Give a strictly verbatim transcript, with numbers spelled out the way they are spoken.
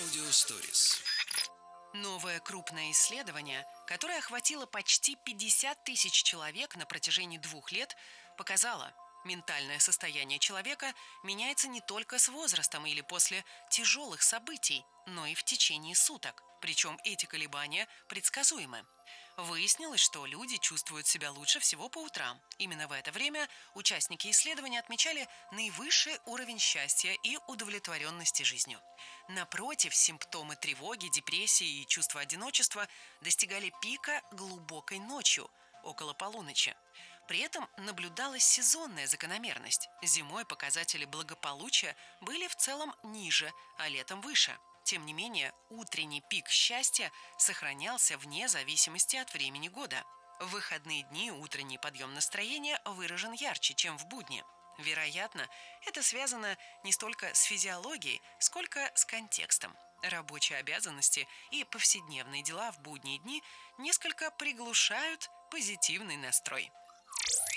Audio Stories. Новое крупное исследование, которое охватило почти пятьдесят тысяч человек на протяжении двух лет, показало, ментальное состояние человека меняется не только с возрастом или после тяжелых событий, но и в течение суток. Причем эти колебания предсказуемы. Выяснилось, что люди чувствуют себя лучше всего по утрам. Именно в это время участники исследования отмечали наивысший уровень счастья и удовлетворенности жизнью. Напротив, симптомы тревоги, депрессии и чувства одиночества достигали пика глубокой ночью, около полуночи. При этом наблюдалась сезонная закономерность. Зимой показатели благополучия были в целом ниже, а летом выше. Тем не менее, утренний пик счастья сохранялся вне зависимости от времени года. В выходные дни утренний подъем настроения выражен ярче, чем в будни. Вероятно, это связано не столько с физиологией, сколько с контекстом. Рабочие обязанности и повседневные дела в будние дни несколько приглушают позитивный настрой.